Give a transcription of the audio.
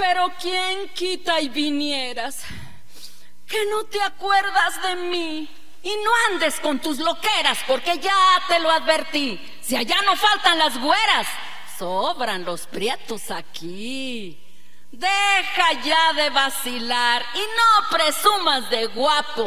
Pero quién quita y vinieras, que no te acuerdas de mí. Y no andes con tus loqueras, porque ya te lo advertí. Si allá no faltan las güeras, sobran los prietos aquí. Deja ya de vacilar y no presumas de guapo.